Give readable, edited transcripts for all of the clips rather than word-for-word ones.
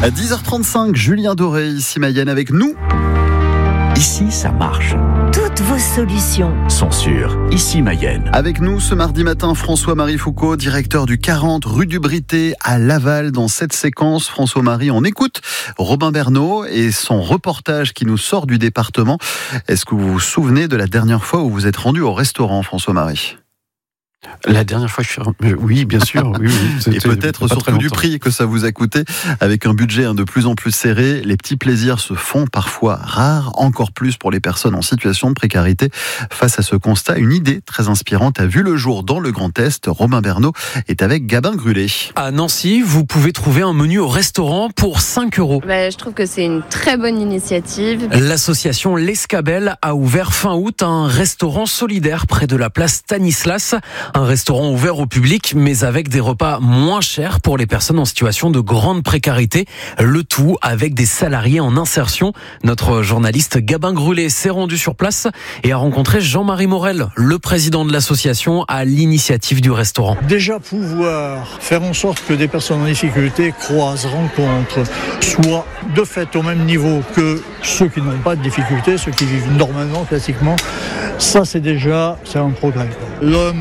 À 10h35, Julien Doré, ici Mayenne avec nous. Ici, ça marche. Toutes vos solutions Sont sûres. Ici, Mayenne. Avec nous ce mardi matin, François-Marie Foucault, directeur du 40 rue du Brité à Laval. Dans cette séquence, François-Marie, on écoute Robin Bernot et son reportage qui nous sort du département. Est-ce que vous vous souvenez de la dernière fois où vous êtes rendu au restaurant, François-Marie ? La dernière fois, oui, bien sûr. Oui. Et peut-être surtout du prix que ça vous a coûté. Avec un budget de plus en plus serré, les petits plaisirs se font parfois rares, encore plus pour les personnes en situation de précarité. Face à ce constat, une idée très inspirante a vu le jour dans le Grand Est. Robin Bernot est avec Gabin Grulé. À Nancy, vous pouvez trouver un menu au restaurant pour 5 €. Je trouve que c'est une très bonne initiative. L'association L'Escabelle a ouvert fin août un restaurant solidaire près de la place Stanislas. Un restaurant ouvert au public, mais avec des repas moins chers pour les personnes en situation de grande précarité. Le tout avec des salariés en insertion. Notre journaliste Gabin Grulé s'est rendu sur place et a rencontré Jean-Marie Morel, le président de l'association, à l'initiative du restaurant. Déjà pouvoir faire en sorte que des personnes en difficulté croisent, rencontrent, soient de fait au même niveau que ceux qui n'ont pas de difficulté, ceux qui vivent normalement, classiquement, ça c'est un progrès. L'homme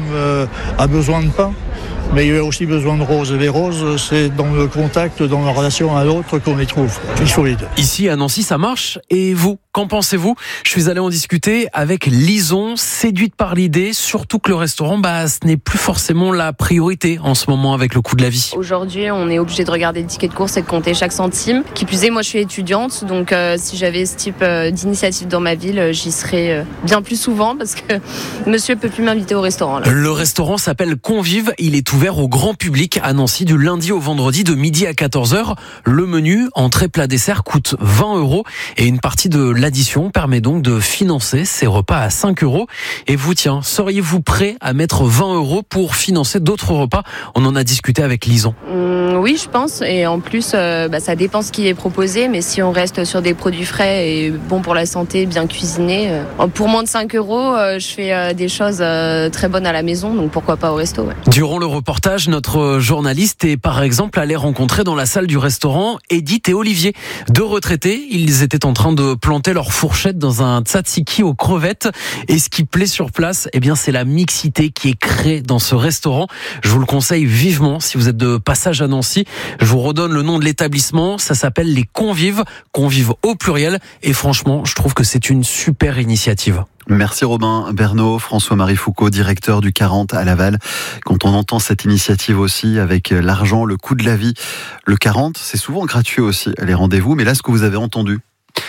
a besoin de pain, mais il a aussi besoin de roses. Et les roses, c'est dans le contact, dans la relation à l'autre qu'on les trouve. Il faut les deux. Ici à Nancy, ça marche. Et vous, qu'en pensez-vous ? Je suis allé en discuter avec Lison, séduite par l'idée, surtout que le restaurant, ce n'est plus forcément la priorité en ce moment avec le coût de la vie. Aujourd'hui, on est obligé de regarder le ticket de course et de compter chaque centime. Qui plus est, moi je suis étudiante, donc si j'avais ce type d'initiative dans ma ville, j'y serais bien plus souvent parce que monsieur peut plus m'inviter au restaurant. Là. Le restaurant s'appelle Convive, il est ouvert au grand public à Nancy du lundi au vendredi de midi à 14h. Le menu, entrée, plat, dessert coûte 20 € et une partie de l'addition permet donc de financer ces repas à 5 €. Et vous, seriez-vous prêt à mettre 20 € pour financer d'autres repas ? On en a discuté avec Lison. Oui, je pense. Et en plus, ça dépend ce qui est proposé. Mais si on reste sur des produits frais et bons pour la santé, bien cuisinés, pour moins de 5 €, je fais des choses très bonnes à la maison. Donc pourquoi pas au resto. Ouais. Durant le reportage, notre journaliste est par exemple allé rencontrer dans la salle du restaurant Edith et Olivier. Deux retraités, ils étaient en train de planter leur fourchette dans un tzatziki aux crevettes. Et ce qui plaît sur place, c'est la mixité qui est créée dans ce restaurant. Je vous le conseille vivement si vous êtes de passage à Nancy. Je vous redonne le nom de l'établissement. Ça s'appelle les Convives. Convives au pluriel. Et franchement, je trouve que c'est une super initiative. Merci Robin Bernot, François-Marie Foucault, directeur du 40 à Laval. Quand on entend cette initiative aussi avec l'argent, le coût de la vie, le 40, c'est souvent gratuit aussi, les rendez-vous. Mais là, ce que vous avez entendu,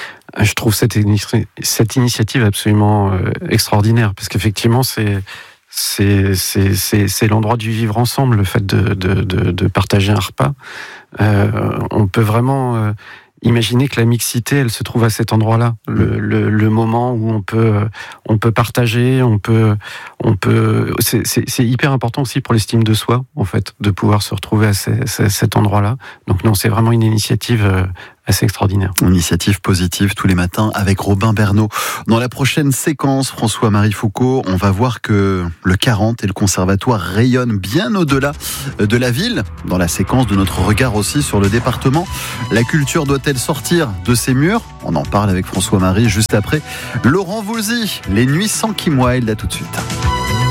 je trouve cette initiative absolument extraordinaire parce qu'effectivement, c'est l'endroit du vivre ensemble, le fait de partager un repas. On peut vraiment imaginer que la mixité, elle se trouve à cet endroit-là, le moment où on peut partager, c'est hyper important aussi pour l'estime de soi, en fait, de pouvoir se retrouver à cet endroit-là. Donc non, c'est vraiment une initiative assez extraordinaire. Une initiative positive tous les matins avec Robin Bernot. Dans la prochaine séquence, François-Marie Foucault, on va voir que le 40 et le conservatoire rayonnent bien au-delà de la ville. Dans la séquence de notre regard aussi sur le département, la culture doit-elle sortir de ses murs ? On en parle avec François-Marie juste après. Laurent Voulzy, les nuits sans Kim Wilde, à tout de suite.